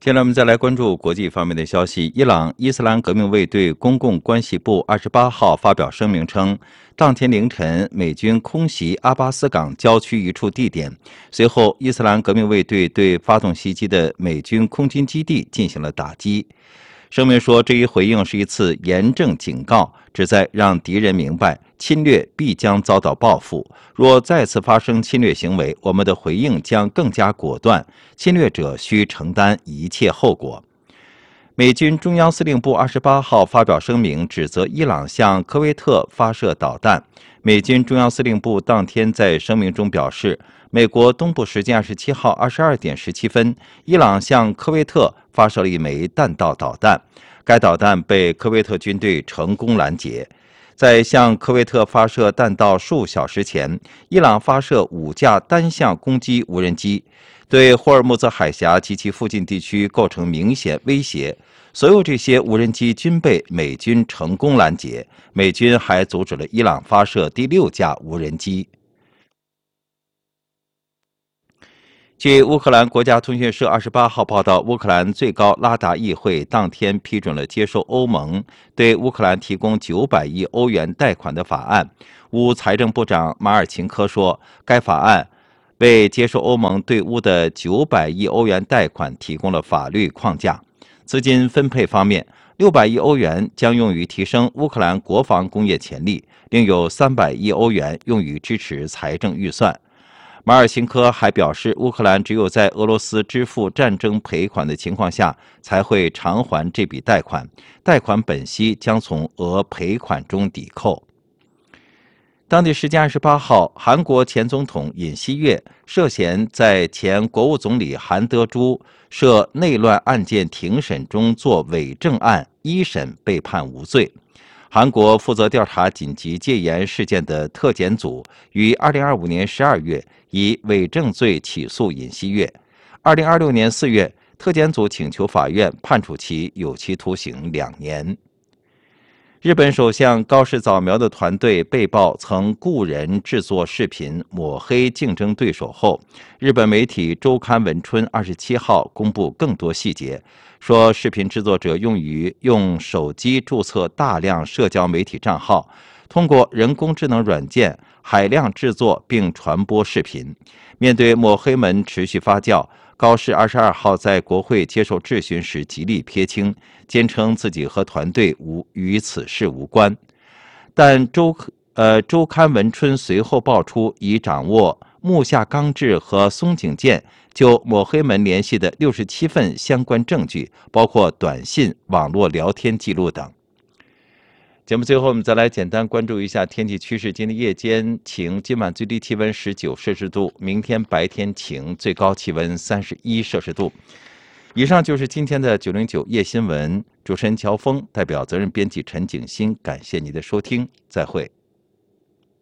接下来我们再来关注国际方面的消息。伊朗伊斯兰革命卫队公共关系部28号发表声明称，当天凌晨美军空袭阿巴斯港郊区一处地点，随后伊斯兰革命卫队对发动袭击的美军空军基地进行了打击。声明说，这一回应是一次严正警告，旨在让敌人明白侵略必将遭到报复。若再次发生侵略行为，我们的回应将更加果断，侵略者需承担一切后果。美军中央司令部28号发表声明，指责伊朗向科威特发射导弹。美军中央司令部当天在声明中表示，美国东部时间27号22点17分，伊朗向科威特发射了一枚弹道导弹，该导弹被科威特军队成功拦截。在向科威特发射弹道数小时前，伊朗发射5架单向攻击无人机，对霍尔木兹海峡及其附近地区构成明显威胁。所有这些无人机均被美军成功拦截，美军还阻止了伊朗发射第6架无人机。据乌克兰国家通讯社28号报道，乌克兰最高拉达议会当天批准了接受欧盟对乌克兰提供900亿欧元贷款的法案。乌财政部长马尔钦科说，该法案为接受欧盟对乌的900亿欧元贷款提供了法律框架。资金分配方面，600亿欧元将用于提升乌克兰国防工业潜力，另有300亿欧元用于支持财政预算。马尔辛科还表示，乌克兰只有在俄罗斯支付战争赔款的情况下，才会偿还这笔贷款，贷款本息将从俄赔款中抵扣。当地时间28号，韩国前总统尹锡悦涉嫌在前国务总理韩德洙涉内乱案件庭审中作伪证案一审被判无罪。韩国负责调查紧急戒严事件的特检组于2025年12月以伪证罪起诉尹锡悦。2026年4月，特检组请求法院判处其有期徒刑2年。日本首相高市早苗的团队被曝曾雇人制作视频抹黑竞争对手后，日本媒体周刊文春27号公布更多细节，说视频制作者用手机注册大量社交媒体账号，通过人工智能软件海量制作并传播视频。面对抹黑门持续发酵，高市22号在国会接受质询时极力撇清，坚称自己和团队与此事无关。但周刊文春随后爆出已掌握木下刚志和松井健就抹黑门联系的67份相关证据，包括短信、网络聊天记录等。节目最后，我们再来简单关注一下天气趋势。今天夜间晴，今晚最低气温19摄氏度，明天白天晴，最高气温31摄氏度。以上就是今天的909夜新闻，主持人乔峰，代表责任编辑陈景欣，感谢您的收听，再会。